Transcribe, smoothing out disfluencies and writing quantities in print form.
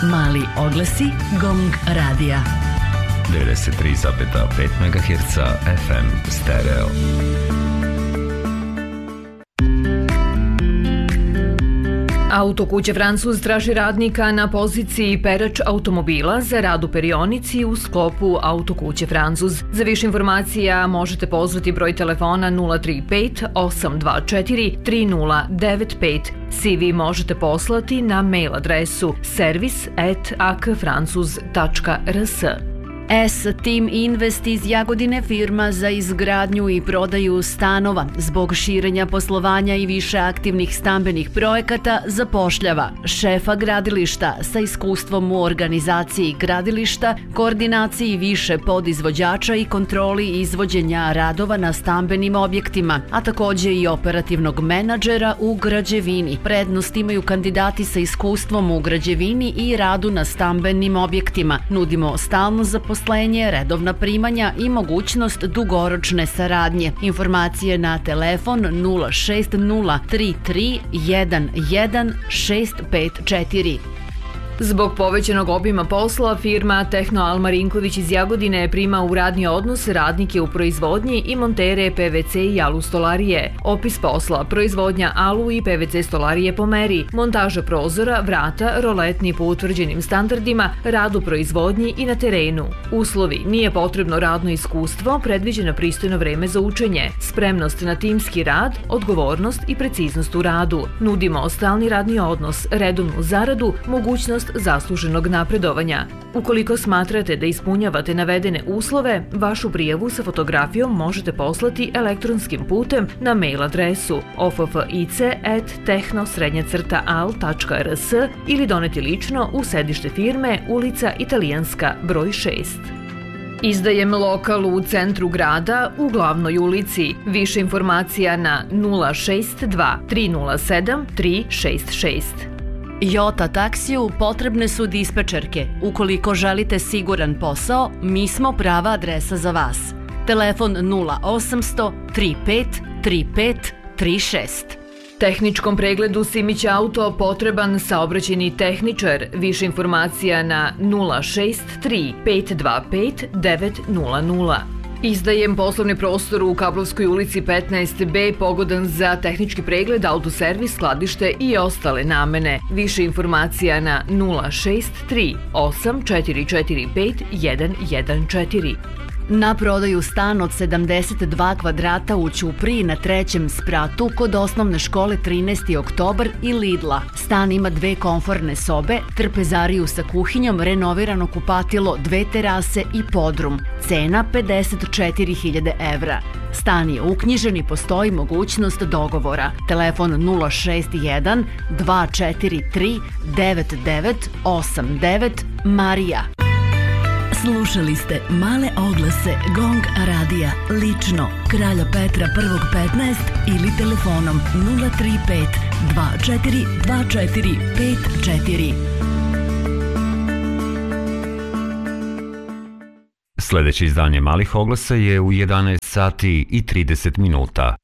Mali oglasi Gong radija. 93,5 MHz FM stereo. Autokuća Francuz traži radnika na poziciji perač automobila za rad u perionici u sklopu Autokuće Francuz. Za više informacija možete pozvati broj telefona 035 824 3095. CV možete poslati na mail adresu service@akfrancuz.rs. S-Team Invest iz Jagodine, firma za izgradnju i prodaju stanova, zbog širenja poslovanja i više aktivnih stambenih projekata zapošljava šefa gradilišta sa iskustvom u organizaciji gradilišta, koordinaciji više podizvođača i kontroli izvođenja radova na stambenim objektima, a također i operativnog menadžera u građevini. Prednost imaju kandidati sa iskustvom u građevini i radu na stambenim objektima. Nudimo stalno zaposlenje, redovna primanja i mogućnost dugoročne saradnje. Informacije na telefon 060 33 11 654. Zbog povećanog obima posla, firma Tehno Al Marinković iz Jagodine prima u radni odnos radnike u proizvodnji i montere PVC i alu stolarije. Opis posla: proizvodnja alu i PVC stolarije po meri, montaža prozora, vrata, roletni po utvrđenim standardima, rad u proizvodnji i na terenu. Uslovi: nije potrebno radno iskustvo, predviđeno pristojno vreme za učenje, spremnost na timski rad, odgovornost i preciznost u radu. Nudimo stalni radni odnos, redovnu zaradu, mogućnost zasluženog napredovanja. Ukoliko smatrate da ispunjavate navedene uslove, vašu prijavu sa fotografijom možete poslati elektronskim putem na mail adresu office@tehno-al.rs ili doneti lično u sedište firme, ulica Italijanska, broj 6. Izdajem lokal u centru grada u glavnoj ulici. Više informacija na 062 307 366. Jota taksiju potrebne su dispečerke. Ukoliko želite siguran posao, mi smo prava adresa za vas. Telefon 0800 35 35 36. Tehničkom pregledu Simić Auto potreban saobraćajni tehničar. Više informacija na 063 525 900. Izdajem poslovni prostor u Kablovskoj ulici 15B, pogodan za tehnički pregled, autoservis, skladište i ostale namene. Više informacija na 063 8445 114. Na prodaju stan od 72 kvadrata u Ćupriji na 3. spratu kod osnovne škole 13. oktobar i Lidla. Stan ima 2 komforne sobe, trpezariju sa kuhinjom, renovirano kupatilo, 2 terase i podrum. Cena 54.000 evra. Stan je uknjižen i postoji mogućnost dogovora. Telefon 061 243 9989 Marija. Slušali ste male oglase Gong radija, lično Kralja Petra prvog 15 ili telefonom 035 24 24 54. Sljedeće izdanje malih oglasa je u 11 sati i 30 minuta.